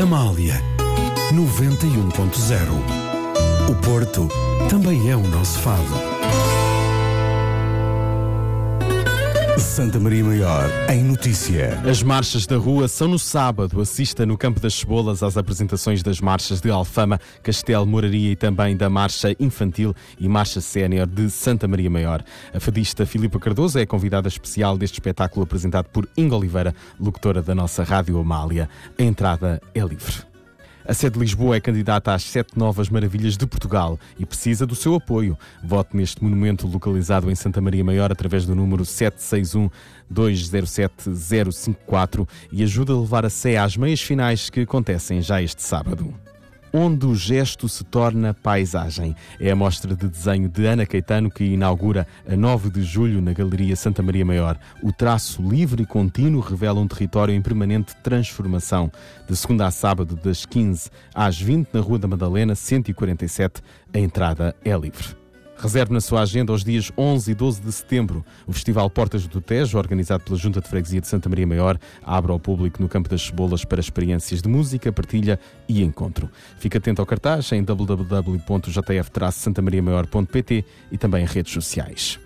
Amália 91.0. O Porto também é o nosso fado. Santa Maria Maior em notícia. As marchas da rua são no sábado. Assista no Campo das Cebolas às apresentações das marchas de Alfama, Castelo, Moraria e também da Marcha Infantil e Marcha Sénior de Santa Maria Maior. A fadista Filipa Cardoso é a convidada especial deste espetáculo apresentado por Inga Oliveira, locutora da nossa Rádio Amália. A entrada é livre. A sede de Lisboa é candidata às 7 novas maravilhas de Portugal e precisa do seu apoio. Vote neste monumento localizado em Santa Maria Maior através do número 761-207-054 e ajude a levar a Sé às meias finais que acontecem já este sábado. Onde o gesto se torna paisagem. É a mostra de desenho de Ana Caetano que inaugura a 9 de julho na Galeria Santa Maria Maior. O traço livre e contínuo revela um território em permanente transformação. De segunda a sábado, das 15 às 20, na Rua da Madalena, 147, a entrada é livre. Reserve na sua agenda os dias 11 e 12 de setembro. O Festival Portas do Tejo, organizado pela Junta de Freguesia de Santa Maria Maior, abre ao público no Campo das Cebolas para experiências de música, partilha e encontro. Fique atento ao cartaz em www.jf-santamariamaior.pt e também em redes sociais.